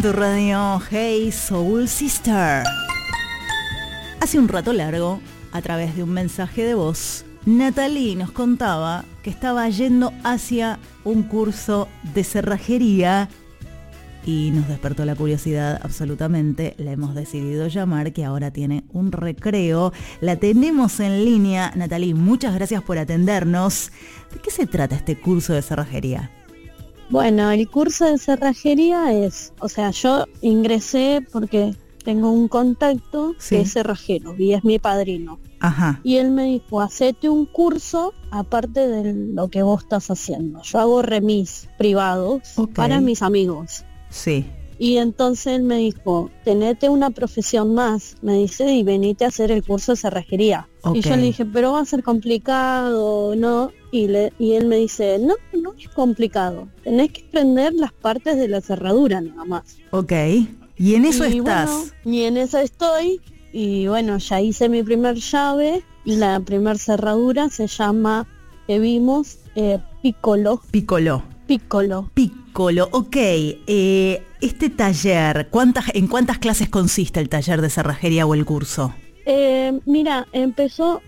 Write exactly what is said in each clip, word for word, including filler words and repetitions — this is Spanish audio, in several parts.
Tu radio, Hey Soul Sister. Hace un rato largo, a través de un mensaje de voz, Natalie nos contaba que estaba yendo hacia un curso de cerrajería y nos despertó la curiosidad absolutamente. La hemos decidido llamar, que ahora tiene un recreo. La tenemos en línea. Natalie, muchas gracias por atendernos. ¿De qué se trata este curso de cerrajería? Bueno, el curso de cerrajería es, o sea, yo ingresé porque tengo un contacto Sí. que es cerrajero y es mi padrino. Ajá. Y él me dijo, hacete un curso aparte de lo que vos estás haciendo. Yo hago remis privados Ok. para mis amigos. Sí. Y entonces él me dijo, tenete una profesión más, me dice, y venite a hacer el curso de cerrajería. Ok. Y yo le dije, pero va a ser complicado, ¿no? Y, le, y él me dice, no, no es complicado. Tenés que aprender las partes de la cerradura nada más. Ok. Y en eso y estás. Bueno, y en eso estoy. Y bueno, ya hice mi primer llave. Y la primer cerradura se llama, que vimos, eh, Piccolo. Piccolo. Piccolo. Piccolo, ok. Eh, este taller, ¿cuántas, ¿en cuántas clases consiste el taller de cerrajería o el curso? Eh, mira, empezó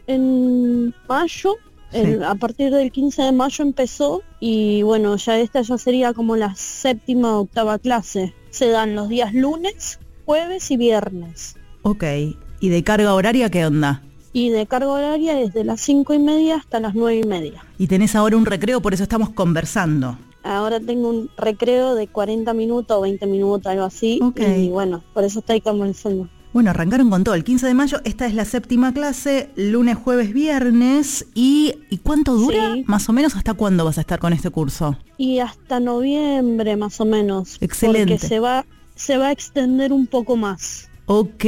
en mayo. El, Sí. a partir del quince de mayo empezó y bueno, ya esta ya sería como la séptima o octava clase. Se dan los días lunes, jueves y viernes. Ok. ¿Y de carga horaria qué onda? Y de carga horaria desde las cinco y media hasta las nueve y media. Y tenés ahora un recreo, por eso estamos conversando. Ahora tengo un recreo de cuarenta minutos o veinte minutos, algo así. Ok. Y bueno, por eso estoy conversando. Bueno, arrancaron con todo. El quince de mayo, esta es la séptima clase, lunes, jueves, viernes. ¿Y, ¿y cuánto dura? Sí. Más o menos, ¿hasta cuándo vas a estar con este curso? Y hasta noviembre más o menos. Excelente. Porque se va, se va a extender un poco más. Ok,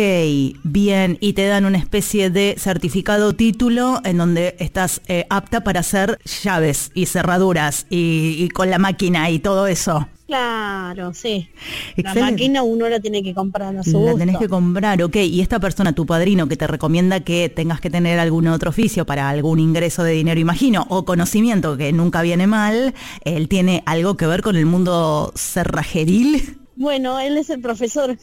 bien, y te dan una especie de certificado título en donde estás eh, apta para hacer llaves y cerraduras y, y con la máquina y todo eso. Claro, sí. Excelente. La máquina uno la tiene que comprar a su La gusto. tenés que comprar, ok. Y esta persona, tu padrino, que te recomienda que tengas que tener algún otro oficio para algún ingreso de dinero, imagino, o conocimiento, que nunca viene mal, ¿él tiene algo que ver con el mundo cerrajeril? Bueno, él es el profesor.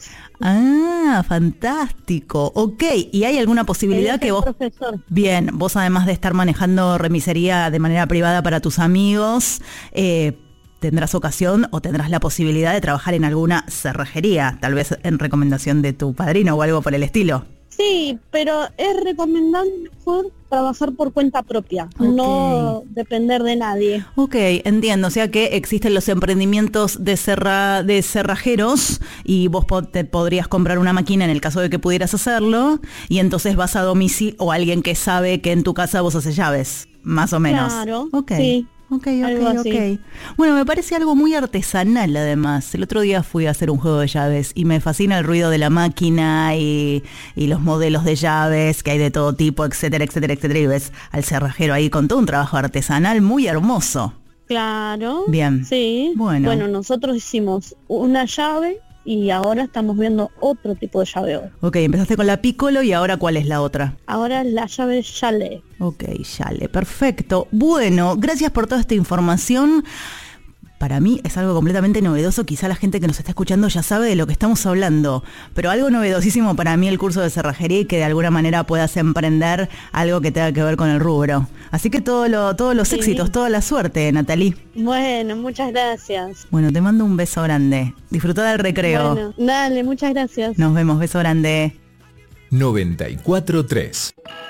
Ah, fantástico. Ok, ¿y hay alguna Él posibilidad es que el vos... profesor. Bien, vos además de estar manejando remisería de manera privada para tus amigos, eh, tendrás ocasión o tendrás la posibilidad de trabajar en alguna cerrajería, tal vez en recomendación de tu padrino o algo por el estilo. Sí, pero es recomendable mejor trabajar por cuenta propia, Ok. no depender de nadie. Ok, entiendo, o sea que existen los emprendimientos de, cerra, de cerrajeros y vos po- te podrías comprar una máquina en el caso de que pudieras hacerlo y entonces vas a domicilio o alguien que sabe que en tu casa vos haces llaves, más o menos. Claro, Ok. sí. Ok, Algo ok, así. ok. Bueno, me parece algo muy artesanal además. El otro día fui a hacer un juego de llaves y me fascina el ruido de la máquina y, y los modelos de llaves que hay de todo tipo, etcétera, etcétera, etcétera. Y ves al cerrajero ahí con todo un trabajo artesanal muy hermoso. Claro. Bien. Sí. Bueno. Bueno, nosotros hicimos una llave y ahora estamos viendo otro tipo de llaveo. Ok, empezaste con la Piccolo y ahora ¿cuál es la otra? Ahora la llave Chalet. Ok, Yale, perfecto. Bueno, gracias por toda esta información. Para mí es algo completamente novedoso, quizá la gente que nos está escuchando ya sabe de lo que estamos hablando, pero algo novedosísimo para mí el curso de cerrajería y que de alguna manera puedas emprender algo que tenga que ver con el rubro. Así que todo lo, todos los Sí. éxitos, toda la suerte, Natalie. Bueno, muchas gracias. Bueno, te mando un beso grande. Disfruta del recreo. Bueno, dale, muchas gracias. Nos vemos, beso grande. noventa y cuatro punto tres